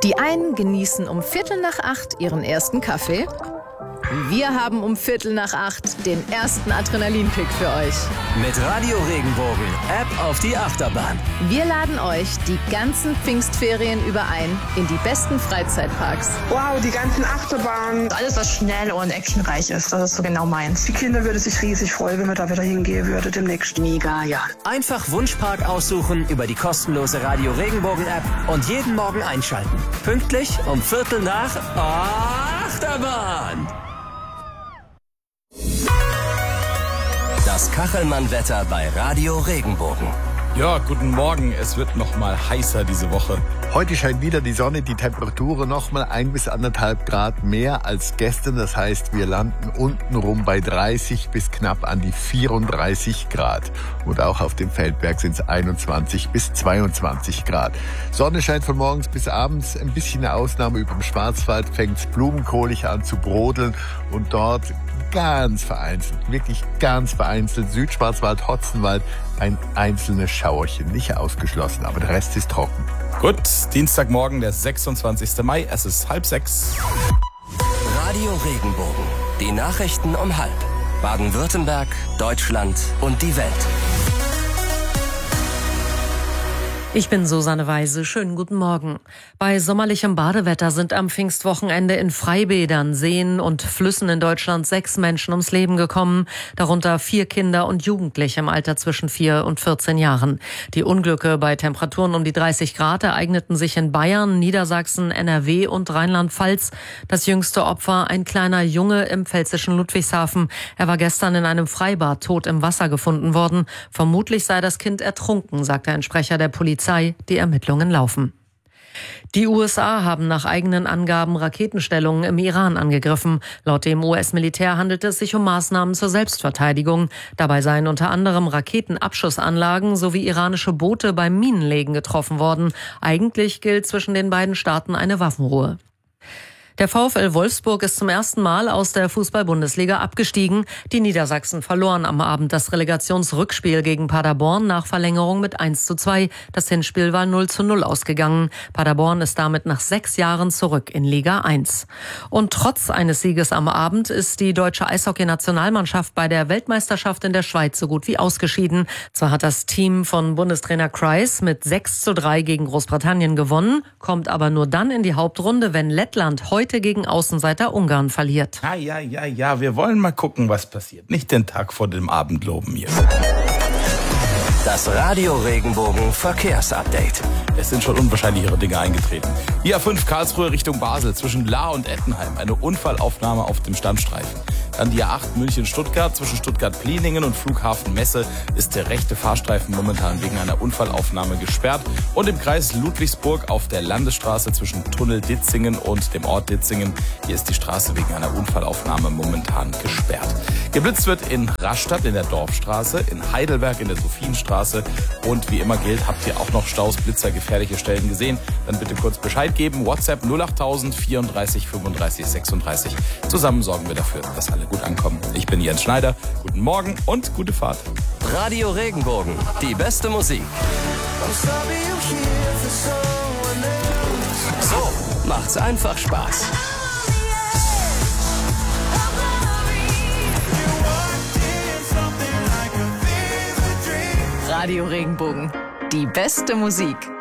Die einen genießen um 7:45 ihren ersten Kaffee. Wir haben um 7:45 den ersten Adrenalinkick für euch. Mit Radio Regenbogen, App auf die Achterbahn. Wir laden euch die ganzen Pfingstferien über ein in die besten Freizeitparks. Wow, die ganzen Achterbahnen. Alles, was schnell und actionreich ist, das ist so genau meins. Die Kinder würden sich riesig freuen, wenn wir da wieder hingehen würden demnächst. Mega, ja. Einfach Wunschpark aussuchen über die kostenlose Radio Regenbogen App und jeden Morgen einschalten. Pünktlich um 7:45 Achterbahn. Das Kachelmann-Wetter bei Radio Regenbogen. Ja, guten Morgen. Es wird noch mal heißer diese Woche. Heute scheint wieder die Sonne, die Temperaturen noch mal 1 bis 1,5 Grad mehr als gestern. Das heißt, wir landen untenrum bei 30 bis knapp an die 34 Grad. Und auch auf dem Feldberg sind es 21 bis 22 Grad. Sonne scheint von morgens bis abends. Ein bisschen eine Ausnahme über dem Schwarzwald fängt es blumenkohlig an zu brodeln. Und dort ganz vereinzelt, wirklich ganz vereinzelt, Südschwarzwald, Hotzenwald, ein einzelnes Schauerchen, nicht ausgeschlossen, aber der Rest ist trocken. Gut, Dienstagmorgen, der 26. Mai, es ist 5:30. Radio Regenbogen, die Nachrichten um 5. Baden-Württemberg, Deutschland und die Welt. Ich bin Susanne Weise. Schönen guten Morgen. Bei sommerlichem Badewetter sind am Pfingstwochenende in Freibädern, Seen und Flüssen in Deutschland 6 Menschen ums Leben gekommen, darunter 4 Kinder und Jugendliche im Alter zwischen 4 und 14 Jahren. Die Unglücke bei Temperaturen um die 30 Grad ereigneten sich in Bayern, Niedersachsen, NRW und Rheinland-Pfalz. Das jüngste Opfer, ein kleiner Junge im pfälzischen Ludwigshafen. Er war gestern in einem Freibad tot im Wasser gefunden worden. Vermutlich sei das Kind ertrunken, sagte ein Sprecher der Polizei. Die Ermittlungen laufen. Die USA haben nach eigenen Angaben Raketenstellungen im Iran angegriffen. Laut dem US-Militär handelte es sich um Maßnahmen zur Selbstverteidigung. Dabei seien unter anderem Raketenabschussanlagen sowie iranische Boote beim Minenlegen getroffen worden. Eigentlich gilt zwischen den beiden Staaten eine Waffenruhe. Der VfL Wolfsburg ist zum ersten Mal aus der Fußball-Bundesliga abgestiegen. Die Niedersachsen verloren am Abend das Relegationsrückspiel gegen Paderborn nach Verlängerung mit 1:2. Das Hinspiel war 0:0 ausgegangen. Paderborn ist damit nach 6 Jahren zurück in Liga 1. Und trotz eines Sieges am Abend ist die deutsche Eishockey-Nationalmannschaft bei der Weltmeisterschaft in der Schweiz so gut wie ausgeschieden. Zwar hat das Team von Bundestrainer Kreis mit 6:3 gegen Großbritannien gewonnen, kommt aber nur dann in die Hauptrunde, wenn Lettland heute gegen Außenseiter Ungarn verliert. Ja, wir wollen mal gucken, was passiert. Nicht den Tag vor dem Abend loben hier. Das Radio Regenbogen Verkehrsupdate. Es sind schon unwahrscheinlichere Dinge eingetreten. Die A5 Karlsruhe Richtung Basel zwischen Lahr und Ettenheim. Eine Unfallaufnahme auf dem Standstreifen. Dann die A8 München-Stuttgart zwischen Stuttgart-Pliningen und Flughafen Messe ist der rechte Fahrstreifen momentan wegen einer Unfallaufnahme gesperrt. Und im Kreis Ludwigsburg auf der Landesstraße zwischen Tunnel Ditzingen und dem Ort Ditzingen. Hier ist die Straße wegen einer Unfallaufnahme momentan gesperrt. Geblitzt wird in Rastatt in der Dorfstraße, in Heidelberg in der Sophienstraße. Und wie immer gilt, habt ihr auch noch Staus, Blitzer, gefährliche Stellen gesehen, dann bitte kurz Bescheid geben. WhatsApp 08000 34 35 36. Zusammen sorgen wir dafür, dass alle gut ankommen. Ich bin Jens Schneider. Guten Morgen und gute Fahrt. Radio Regenbogen, die beste Musik. So macht's einfach Spaß. Radio Regenbogen, die beste Musik.